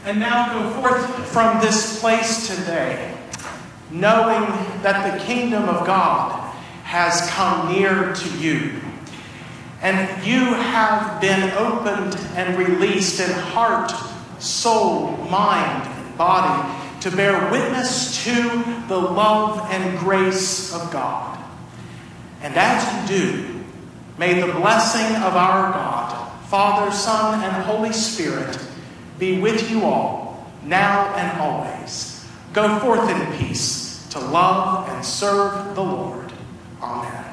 And now go forth from this place today, knowing that the kingdom of God has come near to you. And you have been opened and released in heart, soul, mind, and body to bear witness to the love and grace of God. And as you do, may the blessing of our God, Father, Son, and Holy Spirit be with you all, now and always. Go forth in peace to love and serve the Lord. Amen.